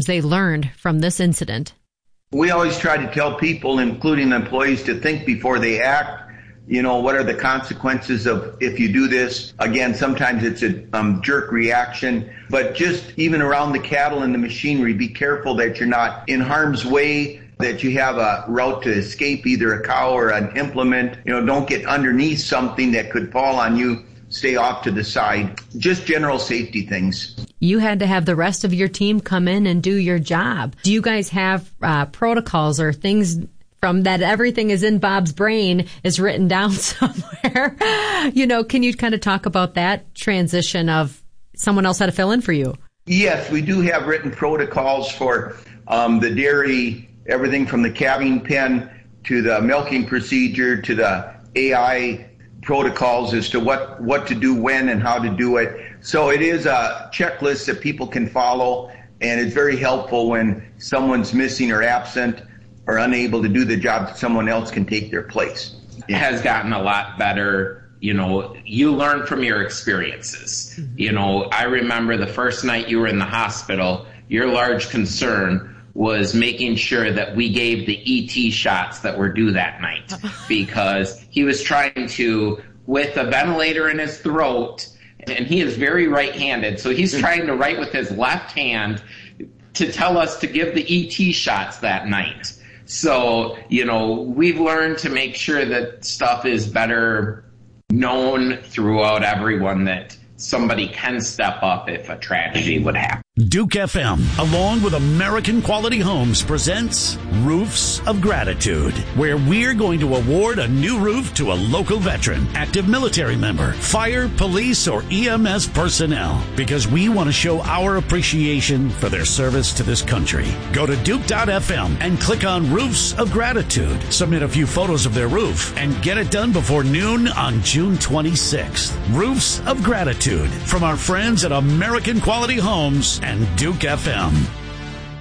they learned from this incident. We always try to tell people, including employees, to think before they act. You know, what are the consequences of if you do this? Again, sometimes it's a jerk reaction, but just even around the cattle and the machinery, be careful that you're not in harm's way, that you have a route to escape, either a cow or an implement. You know, don't get underneath something that could fall on you. Stay off to the side. Just general safety things. You had to have the rest of your team come in and do your job. Do you guys have protocols or things from that everything is in Bob's brain is written down somewhere? You know, can you kind of talk about that transition of someone else had to fill in for you? Yes, we do have written protocols for the dairy, everything from the calving pen to the milking procedure to the AI protocols as to what to do when and how to do it. So it is a checklist that people can follow, and it's very helpful when someone's missing or absent or unable to do the job that someone else can take their place. It has gotten a lot better. You know, you learn from your experiences. Mm-hmm. You know, I remember the first night you were in the hospital, your large concern was making sure that we gave the ET shots that were due that night, because he was trying to, with a ventilator in his throat, and he is very right-handed, so he's trying to write with his left hand to tell us to give the ET shots that night. So, you know, we've learned to make sure that stuff is better known throughout everyone, that somebody can step up if a tragedy would happen. Duke FM, along with American Quality Homes, presents Roofs of Gratitude, where we're going to award a new roof to a local veteran, active military member, fire, police, or EMS personnel, because we want to show our appreciation for their service to this country. Go to Duke.fm and click on Roofs of Gratitude. Submit a few photos of their roof and get it done before noon on June 26th. Roofs of Gratitude from our friends at American Quality Homes and Duke FM.